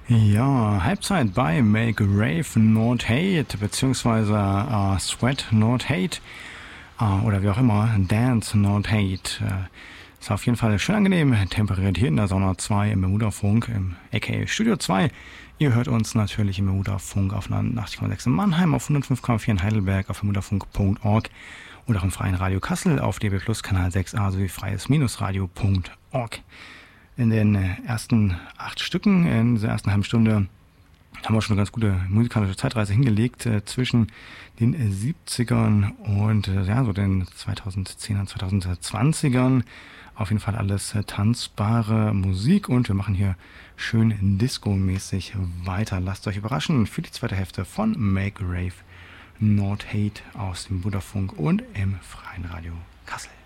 Ja, Halbzeit bei Make Rave Not Hate beziehungsweise Sweat Not Hate oder wie auch immer, Dance Not Hate. Ist auf jeden Fall schön angenehm, temperiert hier in der Sauna 2 im Bermuda-Funk, im aka Studio 2. Ihr hört uns natürlich im Bermuda-Funk auf 89,6 in Mannheim, auf 105,4 in Heidelberg, auf bermudafunk.org oder auch im Freien Radio Kassel auf DB Plus Kanal 6a sowie freies-radio.org. In den ersten 8 Stücken, in dieser ersten halben Stunde, haben wir schon eine ganz gute musikalische Zeitreise hingelegt zwischen den 70ern und so den 2010ern, 2020ern. Auf jeden Fall alles tanzbare Musik und wir machen hier schön Disco-mäßig weiter. Lasst euch überraschen für die zweite Hälfte von Make Rave Not Hate aus dem Buddha-Funk und im Freien Radio Kassel.